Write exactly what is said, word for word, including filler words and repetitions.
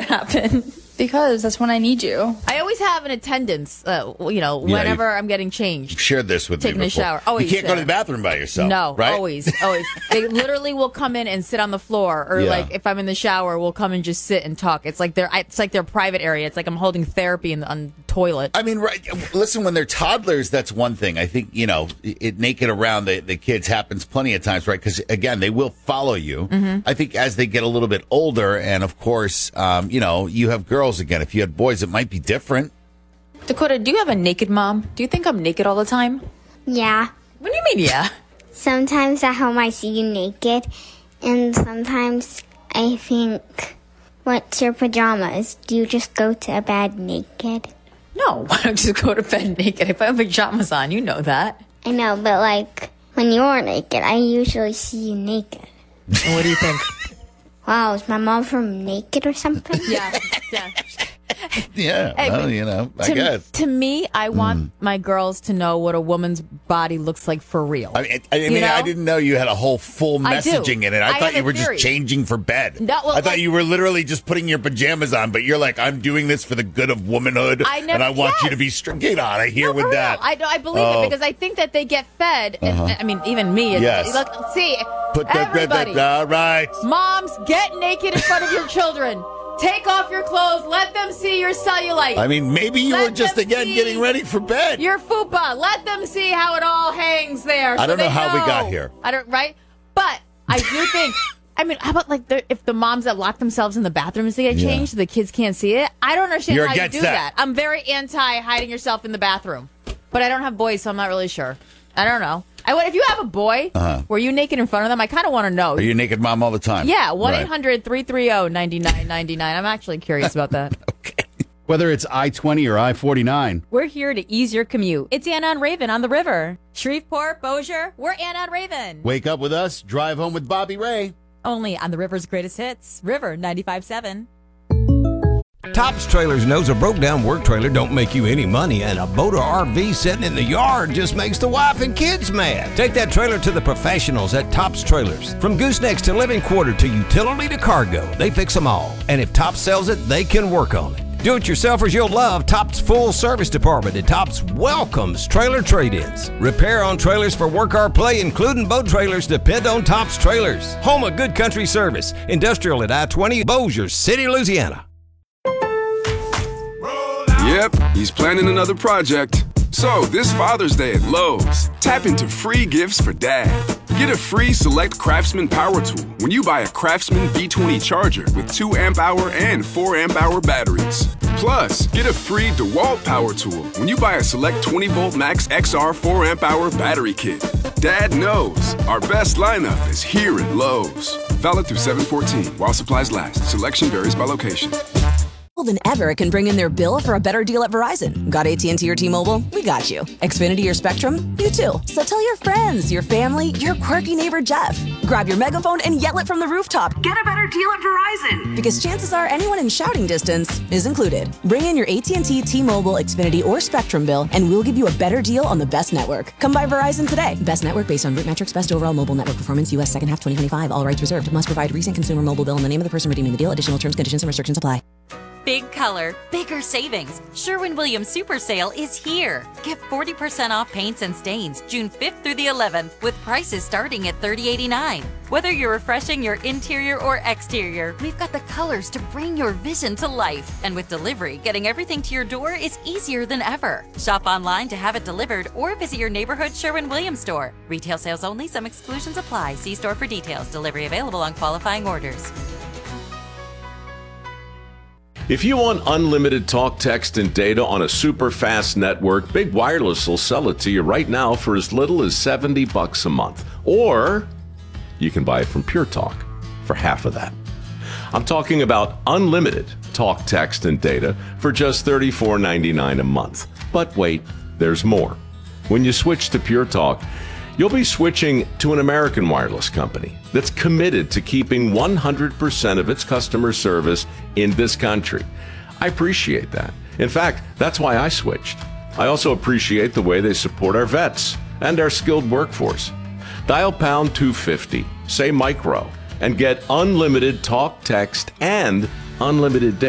happen? Because that's when I need you. I always have an attendance, uh, you know, Yeah, whenever you've- I'm getting changed. You've shared this with Taking me a before. shower. Always you can't go to there. the bathroom by yourself. No, right? always, always. They literally will come in and sit on the floor, or Yeah. like if I'm in the shower, we'll come and just sit and talk. It's like their, it's like their private area. It's like I'm holding therapy in the, on the toilet. I mean, right. Listen, when they're toddlers, that's one thing. I think, you know, it naked around the, the kids happens plenty of times, right? Because, again, they will follow you. Mm-hmm. I think as they get a little bit older, and, of course, um, you know, you have girls again. If you had boys, it might be different. Dakota, do you have a naked mom? Do you think I'm naked all the time? Yeah. What do you mean, yeah? Sometimes at home I see you naked, and sometimes I think, what's your pajamas? Do you just go to bed naked? No, why don't you just go to bed naked? If I have pajamas on, you know that. I know, but like, when you're naked, I usually see you naked. And what do you think? Wow, is my mom from Naked or something? Yeah, yeah. Yeah, Hey, well, you know, I to, guess. to me, I want my girls to know what a woman's body looks like for real. I mean, I, I, mean know? I didn't know you had a whole full I do. messaging in it. I, I thought have you a were theory. just changing for bed. No, well, I thought like- you were literally just putting your pajamas on, but you're like, I'm doing this for the good of womanhood, I never- and I want you yes. to be straight. Get out of here No, with for real. that. I, I believe Oh. it because I think that they get fed. And, I mean, even me. It's, Yes. Look, see, Put that, that, everybody. that, all right. Moms, get naked in front of your children. Take off your clothes. Let them see your cellulite. I mean, maybe you Let were just, them again, see getting ready for bed. your fupa. Let them see how it all hangs there. I so don't know they how we know. got here. I don't, right? But I do think, I mean, how about like the, if the moms that lock themselves in the bathrooms to get Yeah. changed, the kids can't see it? I don't understand You're how you against do that. that. I'm very anti hiding yourself in the bathroom. But I don't have boys, so I'm not really sure. I don't know. I would, if you have a boy, Uh-huh. were you naked in front of them? I kind of want to know. Are you a naked mom all the time? Yeah, one Right. eight hundred three three zero nine nine nine nine. I'm actually curious about that. Whether it's I twenty or I forty-nine. We're here to ease your commute. It's Anna and Raven on the river. Shreveport, Bossier, we're Anna and Raven. Wake up with us, drive home with Bobby Ray. Only on the river's greatest hits. River ninety-five point seven. Tops Trailers knows a broke down work trailer don't make you any money, and a boat or R V sitting in the yard just makes the wife and kids mad. Take that trailer to the professionals at Tops Trailers. From goosenecks to living quarter to utility to cargo, they fix them all. And if Tops sells it, they can work on it. Do-it-yourselfers you'll love Tops Full Service Department, and Tops welcomes trailer trade-ins. Repair on trailers for work or play, including boat trailers, depend on Tops Trailers. Home of good country service. Industrial at I twenty, Bossier City, Louisiana. Yep, he's planning another project. So, this Father's Day at Lowe's, tap into free gifts for Dad. Get a free Select Craftsman power tool when you buy a Craftsman V twenty charger with two amp hour and four amp hour batteries. Plus, get a free DeWalt power tool when you buy a Select twenty volt Max X R four amp hour battery kit. Dad knows our best lineup is here at Lowe's. Valid through seven fourteen while supplies last. Selection varies by location. Than ever can bring in their bill for a better deal at Verizon. Got A T and T or T-Mobile? We got you. Xfinity or Spectrum? You too. So tell your friends, your family, your quirky neighbor Jeff. Grab your megaphone and yell it from the rooftop. Get a better deal at Verizon. Because chances are anyone in shouting distance is included. Bring in your A T and T, T-Mobile, Xfinity, or Spectrum bill, and we'll give you a better deal on the best network. Come by Verizon today. Best network based on root metrics, best overall mobile network performance, U S second half twenty twenty-five. All rights reserved. Must provide recent consumer mobile bill and the name of the person redeeming the deal. Additional terms, conditions, and restrictions apply. Big color, bigger savings. Sherwin-Williams Super Sale is here. Get forty percent off paints and stains June fifth through the eleventh with prices starting at thirty eighty-nine. Whether you're refreshing your interior or exterior, we've got the colors to bring your vision to life. And with delivery, getting everything to your door is easier than ever. Shop online to have it delivered or visit your neighborhood Sherwin-Williams store. Retail sales only, some exclusions apply. See store for details. Delivery available on qualifying orders. If you want unlimited talk, text, and data on a super fast network, Big Wireless will sell it to you right now for as little as seventy bucks a month. Or you can buy it from Pure Talk for half of that. I'm talking about unlimited talk, text, and data for just thirty-four ninety-nine a month. But wait, there's more. When you switch to Pure Talk, you'll be switching to an American wireless company that's committed to keeping one hundred percent of its customer service in this country. I appreciate that. In fact, that's why I switched. I also appreciate the way they support our vets and our skilled workforce. Dial pound two fifty, say micro, and get unlimited talk, text, and unlimited data.